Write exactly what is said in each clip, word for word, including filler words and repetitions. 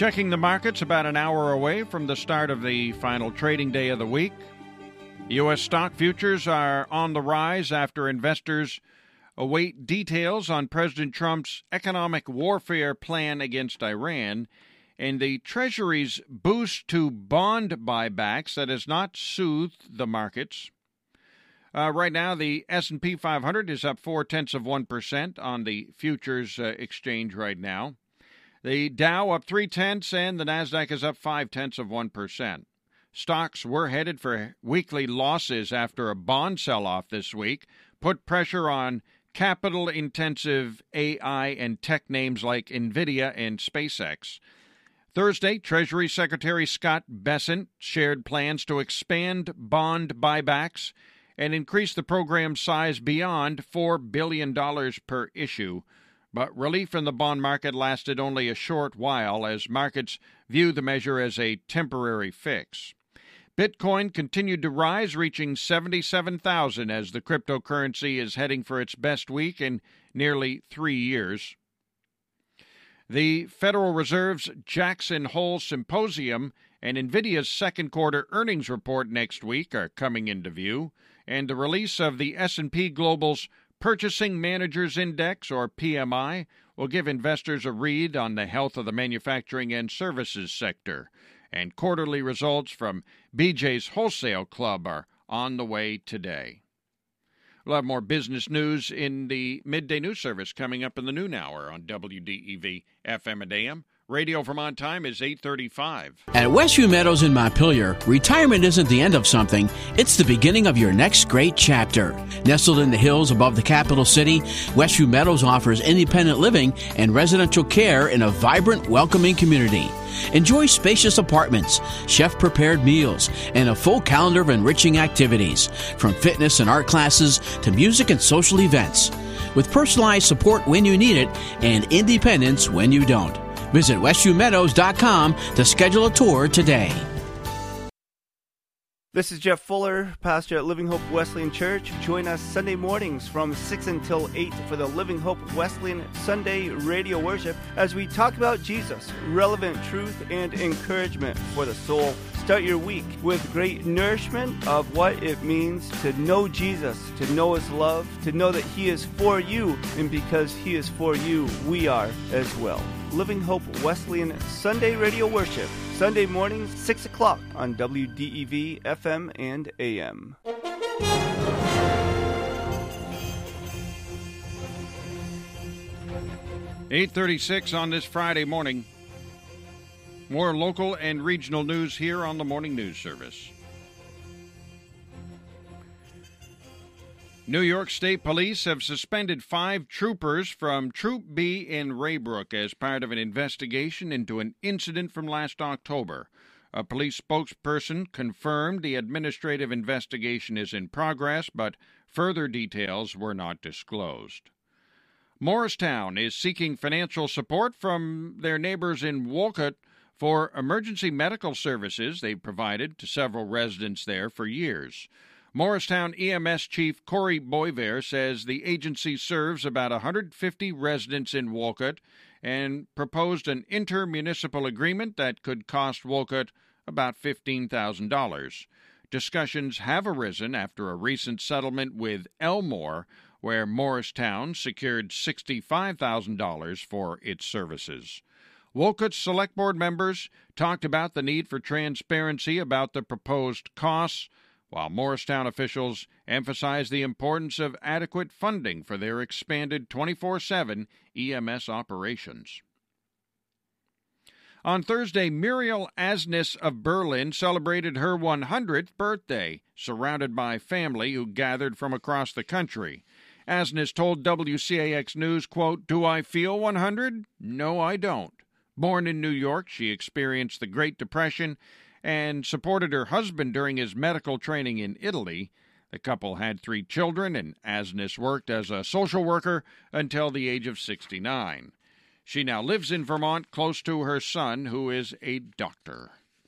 Checking the markets about an hour away from the start of the final trading day of the week. U S stock futures are on the rise after investors await details on President Trump's economic warfare plan against Iran and the Treasury's boost to bond buybacks that has not soothed the markets. Uh, right now, the S and P five hundred is up four-tenths of one percent on the futures uh, exchange right now. The Dow up three-tenths, and the Nasdaq is up five-tenths of one percent. Stocks were headed for weekly losses after a bond sell-off this week put pressure on capital-intensive A I and tech names like NVIDIA and SpaceX. Thursday, Treasury Secretary Scott Bessent shared plans to expand bond buybacks and increase the program's size beyond four billion dollars per issue. But relief in the bond market lasted only a short while as markets view the measure as a temporary fix. Bitcoin continued to rise, reaching seventy-seven thousand as the cryptocurrency is heading for its best week in nearly three years. The Federal Reserve's Jackson Hole Symposium and NVIDIA's second quarter earnings report next week are coming into view, and the release of the S and P Global's Purchasing Managers Index, or P M I, will give investors a read on the health of the manufacturing and services sector. And quarterly results from B J's Wholesale Club are on the way today. We'll have more business news in the midday news service coming up in the noon hour on W D E V F M and A M. Radio Vermont time is eight thirty-five. At Westview Meadows in Montpelier, retirement isn't the end of something, it's the beginning of your next great chapter. Nestled in the hills above the capital city, Westview Meadows offers independent living and residential care in a vibrant, welcoming community. Enjoy spacious apartments, chef-prepared meals, and a full calendar of enriching activities, from fitness and art classes to music and social events. With personalized support when you need it and independence when you don't. Visit westview meadows dot com to schedule a tour today. This is Jeff Fuller, pastor at Living Hope Wesleyan Church. Join us Sunday mornings from six until eight for the Living Hope Wesleyan Sunday radio worship as we talk about Jesus, relevant truth, and encouragement for the soul. Start your week with great nourishment of what it means to know Jesus, to know His love, to know that He is for you, and because He is for you, we are as well. Living Hope Wesleyan Sunday radio worship, Sunday mornings, six o'clock on W D E V F M and A M. eight thirty-six on this Friday morning. More local and regional news here on the Morning News Service. New York State Police have suspended five troopers from Troop B in Raybrook as part of an investigation into an incident from last October. A police spokesperson confirmed the administrative investigation is in progress, but further details were not disclosed. Morristown is seeking financial support from their neighbors in Wolcott for emergency medical services they've provided to several residents there for years. Morristown E M S Chief Corey Boisvert says the agency serves about one hundred fifty residents in Wolcott and proposed an intermunicipal agreement that could cost Wolcott about fifteen thousand dollars. Discussions have arisen after a recent settlement with Elmore, where Morristown secured sixty-five thousand dollars for its services. Wolcott's Select Board members talked about the need for transparency about the proposed costs, while Morristown officials emphasized the importance of adequate funding for their expanded twenty-four seven E M S operations. On Thursday, Muriel Asnis of Berlin celebrated her one hundredth birthday, surrounded by family who gathered from across the country. Asnis told W C A X News, quote, "Do I feel one hundred? No, I don't. Born in New York, she experienced the Great Depression and supported her husband during his medical training in Italy. The couple had three children, and Asnis worked as a social worker until the age of sixty-nine. She now lives in Vermont close to her son, who is a doctor.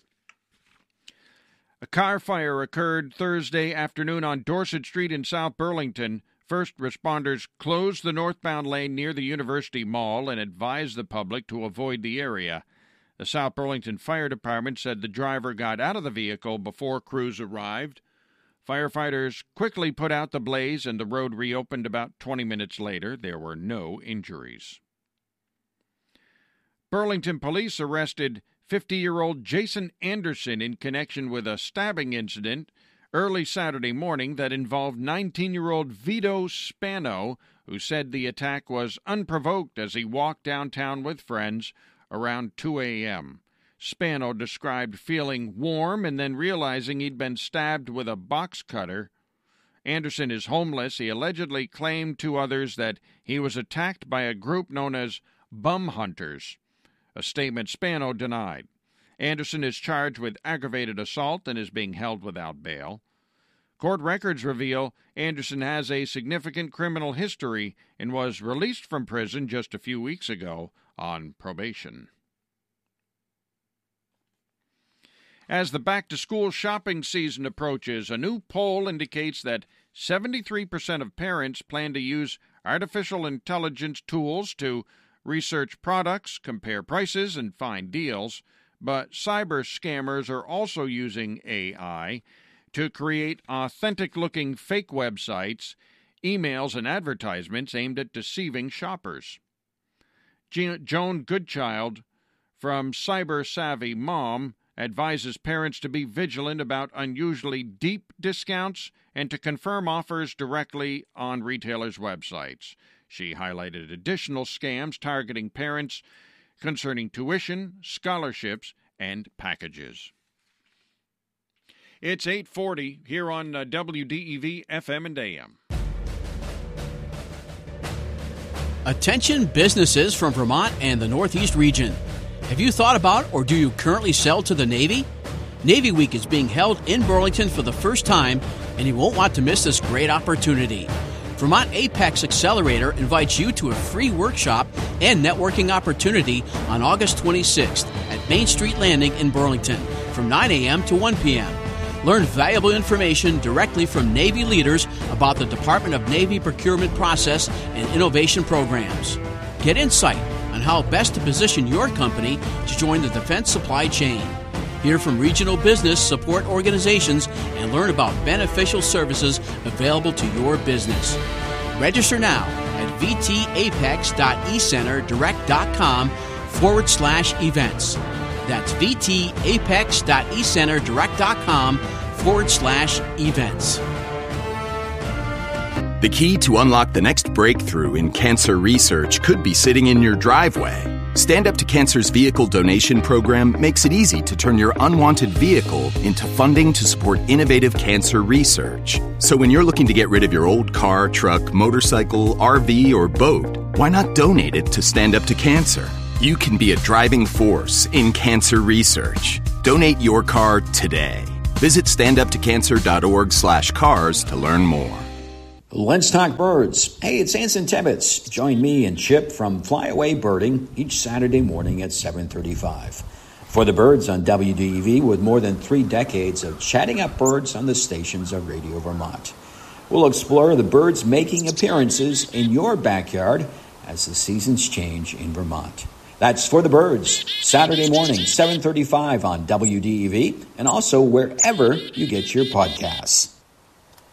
A car fire occurred Thursday afternoon on Dorset Street in South Burlington. First responders closed the northbound lane near the University Mall and advised the public to avoid the area. The South Burlington Fire Department said the driver got out of the vehicle before crews arrived. Firefighters quickly put out the blaze and the road reopened about twenty minutes later. There were no injuries. Burlington police arrested fifty-year-old Jason Anderson in connection with a stabbing incident early Saturday morning that involved nineteen-year-old Vito Spano, who said the attack was unprovoked as he walked downtown with friends around two a.m. Spano described feeling warm and then realizing he'd been stabbed with a box cutter. Anderson is homeless. He allegedly claimed to others that he was attacked by a group known as Bum Hunters, a statement Spano denied. Anderson is charged with aggravated assault and is being held without bail. Court records reveal Anderson has a significant criminal history and was released from prison just a few weeks ago on probation. As the back-to-school shopping season approaches, a new poll indicates that seventy-three percent of parents plan to use artificial intelligence tools to research products, compare prices, and find deals. But cyber scammers are also using A I to create authentic-looking fake websites, emails, and advertisements aimed at deceiving shoppers. Joan Goodchild from Cyber Savvy Mom advises parents to be vigilant about unusually deep discounts and to confirm offers directly on retailers' websites. She highlighted additional scams targeting parents concerning tuition, scholarships, and packages. It's eight forty here on uh, W D E V F M and A M. Attention businesses from Vermont and the Northeast region. Have you thought about or do you currently sell to the Navy? Navy Week is being held in Burlington for the first time, and you won't want to miss this great opportunity. Vermont Apex Accelerator invites you to a free workshop and networking opportunity on August twenty-sixth at Main Street Landing in Burlington from nine a.m. to one p.m. Learn valuable information directly from Navy leaders about the Department of Navy procurement process and innovation programs. Get insight on how best to position your company to join the defense supply chain. Hear from regional business support organizations and learn about beneficial services available to your business. Register now at vtapex.ecenterdirect.com forward slash events. That's vtapex.ecenterdirect.com forward slash events. The key to unlock the next breakthrough in cancer research could be sitting in your driveway. Stand Up to Cancer's vehicle donation program makes it easy to turn your unwanted vehicle into funding to support innovative cancer research. So when you're looking to get rid of your old car, truck, motorcycle, R V, or boat, why not donate it to Stand Up to Cancer? You can be a driving force in cancer research. Donate your car today. Visit standuptocancer.org slash cars to learn more. Let's talk birds. Hey, it's Anson Tebbets. Join me and Chip from Flyaway Birding each Saturday morning at seven thirty-five. For the birds on W D E V, with more than three decades of chatting up birds on the stations of Radio Vermont. We'll explore the birds making appearances in your backyard as the seasons change in Vermont. That's For the Birds, Saturday morning, seven thirty-five on W D E V, and also wherever you get your podcasts.